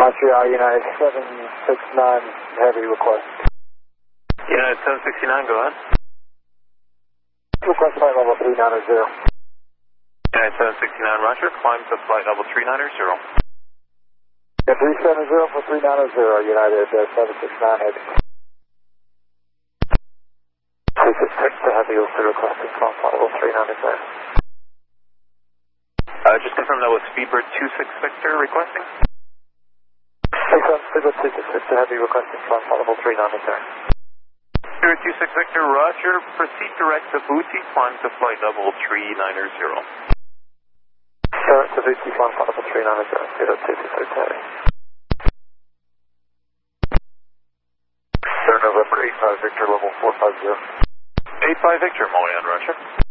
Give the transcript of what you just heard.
Montreal, United 769, heavy request. United 769, go ahead. Request flight level 390. United 769, roger. Climb to flight level 390. 370 for 390, United 769, heavy. 266 to heavy, also requesting from flight level 390. Just confirm that was Speedbird 26 Victor requesting. Speedbird 266 to heavy, requesting from flight level 390. Speedbird 26 Victor, roger. Proceed direct to Booty, climb to flight level 390. Direct to Booty, climb flight level 390, Speedbird 266 to heavy. Sir, November 85 Victor, level 450. 85 Victor, Moyan, roger.